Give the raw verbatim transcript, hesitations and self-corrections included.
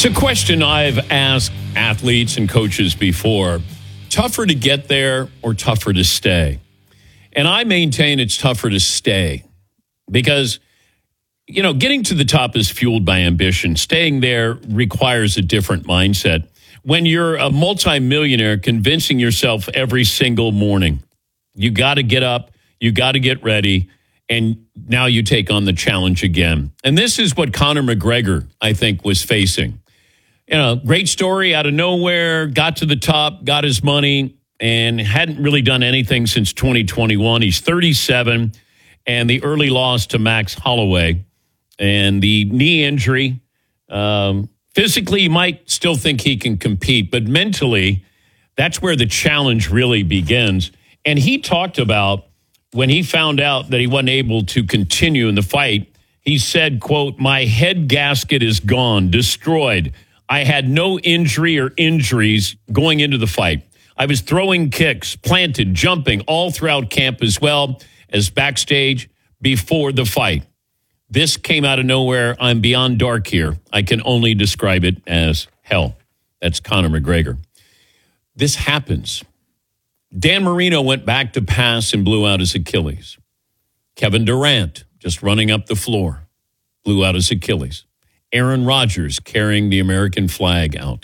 It's a question I've asked athletes and coaches before. Tougher to get there or tougher to stay? And I maintain it's tougher to stay because, you know, getting to the top is fueled by ambition. Staying there requires a different mindset. When you're a multimillionaire, convincing yourself every single morning, you got to get up, you got to get ready, and now you take on the challenge again. And this is what Conor McGregor, I think, was facing. You know, great story out of nowhere, got to the top, got his money, and hadn't really done anything since twenty twenty-one. He's thirty-seven, and the early loss to Max Holloway and the knee injury. Um, physically, you might still think he can compete, but mentally, that's where the challenge really begins. And he talked about when he found out that he wasn't able to continue in the fight, he said, quote, "My head gasket is gone, destroyed. I had no injury or injuries going into the fight. I was throwing kicks, planted, jumping all throughout camp as well as backstage before the fight. This came out of nowhere. I'm beyond dark here. I can only describe it as hell." That's Conor McGregor. This happens. Dan Marino went back to pass and blew out his Achilles. Kevin Durant, just running up the floor, blew out his Achilles. Aaron Rodgers carrying the American flag out.